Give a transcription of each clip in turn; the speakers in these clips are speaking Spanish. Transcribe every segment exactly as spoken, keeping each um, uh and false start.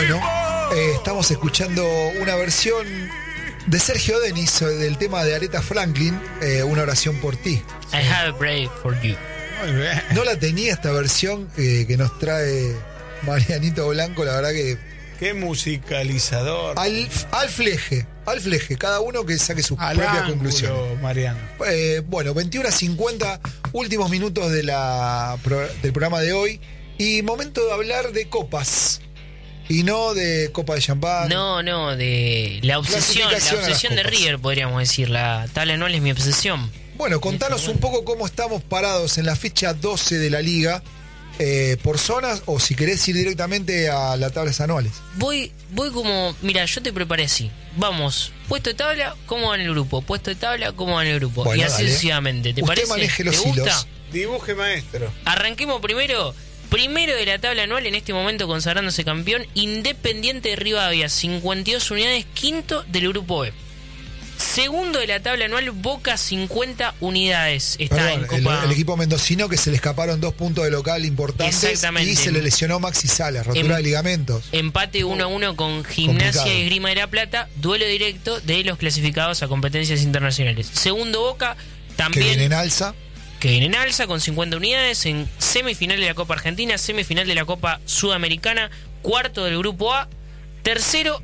Bueno, eh, estamos escuchando una versión de Sergio Denis del tema de Aretha Franklin, eh, Una oración por ti. I have a prayer for you. Muy bien. No la tenía esta versión eh, que nos trae Marianito Blanco, la verdad que... Qué musicalizador. Al, al fleje, al fleje, cada uno que saque sus Al propias ángulo, conclusiones. Mariano. Eh, bueno, veintiuno a cincuenta, últimos minutos de la, pro- del programa de hoy. Y momento de hablar de copas. Y no de copa de champán. No, no, de la obsesión, la Clasificación a las obsesión de copas. River, podríamos decir. La tabla anual es mi obsesión. Bueno, contanos un poco cómo estamos parados en la fecha doce de la liga. Eh, por zonas, o si querés ir directamente a las tablas anuales. Voy, voy como, mira, yo te preparé así. Vamos, puesto de tabla, ¿cómo va en el grupo? Puesto de tabla, ¿cómo va en el grupo? Bueno, y así dale. sucesivamente. ¿Te Usted parece? maneje los ¿Te gusta? hilos. Dibuje, maestro. Arranquemos primero. Primero de la tabla anual, en este momento consagrándose campeón, Independiente de Rivadavia, cincuenta y dos unidades, quinto del grupo B. Segundo de la tabla anual, Boca, cincuenta unidades. Está Perdón, en Copa. el, el equipo mendocino que se le escaparon dos puntos de local importantes. Exactamente. Y se le lesionó Maxi Salas, rotura En- de ligamentos. Empate uno a uno con Gimnasia Complicado. y Esgrima de la Plata, duelo directo de los clasificados a competencias internacionales. Segundo Boca, Que también viene en alza. que viene en alza con cincuenta unidades, en semifinal de la Copa Argentina, semifinal de la Copa Sudamericana, cuarto del grupo A, tercero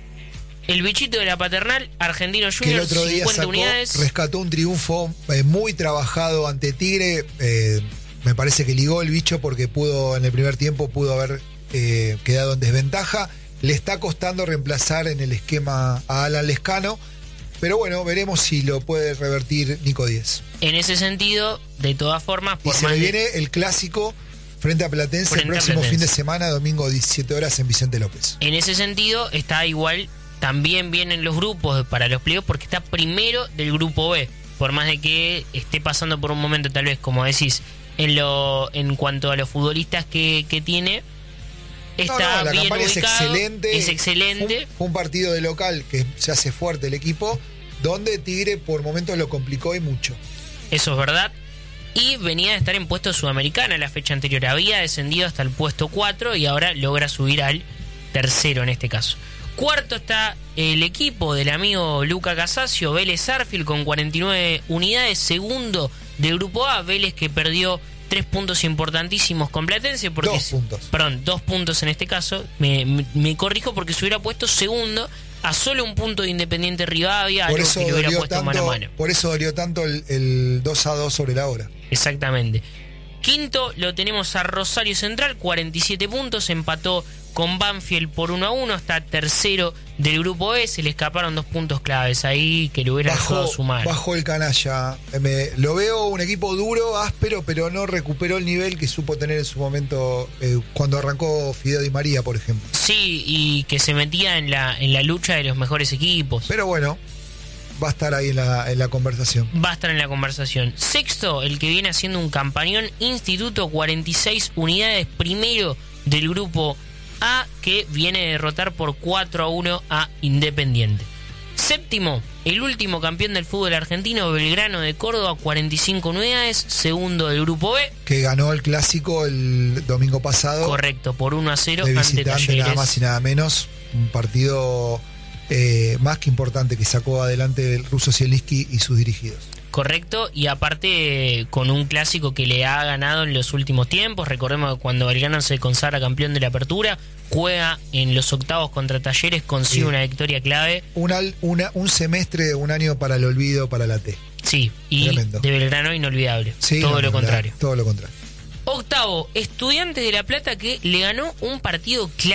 el bichito de la Paternal, Argentino Que el Junior, otro día cincuenta sacó, unidades. rescató un triunfo eh, muy trabajado ante Tigre. Eh, me parece que ligó el bicho porque pudo, en el primer tiempo, pudo haber eh, quedado en desventaja. Le está costando reemplazar en el esquema a Alan Lescano. Pero bueno, veremos si lo puede revertir Nico Díez. En ese sentido, de todas formas, Y por se más le de- viene el clásico frente a Platense Frente el a próximo Platense. fin de semana, domingo diecisiete horas en Vicente López. en ese sentido está igual, también vienen los grupos para los playoffs porque está primero del grupo B, por más de que esté pasando por un momento tal vez, como decís, en lo en cuanto a los futbolistas que, que tiene, está No, no, la bien campaña es ubicado, excelente. es excelente. Fue un, fue un partido de local que se hace fuerte el equipo, donde Tigre por momentos lo complicó y mucho. Eso es verdad. Y venía de estar en puesto sudamericana la fecha anterior. Había descendido hasta el puesto cuatro y ahora logra subir al tercero en este caso. Cuarto está el equipo del amigo Luca Casasio, Vélez Sarsfield con cuarenta y nueve unidades. Segundo del grupo A, Vélez, que perdió tres puntos importantísimos con Platense. Porque, Dos puntos. Perdón, dos puntos en este caso. Me, me, me corrijo porque se hubiera puesto segundo a solo un punto de Independiente Rivadavia, Por algo eso, que le hubiera dolió puesto mano a tanto, mano. por eso dolió tanto el, el dos a dos sobre la hora. Exactamente. Quinto lo tenemos a Rosario Central, cuarenta y siete puntos, empató con Banfield por uno a uno, está tercero del grupo B, se le escaparon dos puntos claves ahí que le hubieran dejado Bajó, sumar. bajó el canalla. Eh, me- lo veo un equipo duro, áspero, pero no recuperó el nivel que supo tener en su momento eh, cuando arrancó Fideo Di María, por ejemplo. Sí, y que se metía en la, en la lucha de los mejores equipos. Pero bueno, va a estar ahí en la, en la conversación. Va a estar en la conversación. Sexto, el que viene haciendo un campañón, Instituto, cuarenta y seis unidades, primero del grupo A, que viene a derrotar por cuatro a uno a Independiente. Séptimo, el último campeón del fútbol argentino, Belgrano de Córdoba, cuarenta y cinco unidades, segundo del grupo B, Que ganó el clásico el domingo pasado. correcto, por uno a cero De ante visitante, Talleres. nada más y nada menos. Un partido eh, más que importante que sacó adelante el ruso Zielinski y sus dirigidos. Correcto, y aparte con un clásico que le ha ganado en los últimos tiempos. Recordemos que cuando Belgrano se consagra campeón de la Apertura, juega en los octavos contra Talleres, consigue Sí. una victoria clave. Un, al- una, un semestre, un año para el olvido, para la T. Sí, y Tremendo. de Belgrano inolvidable. Sí, todo no, lo no, contrario. Todo lo contrario. Octavo, Estudiantes de La Plata, que le ganó un partido clave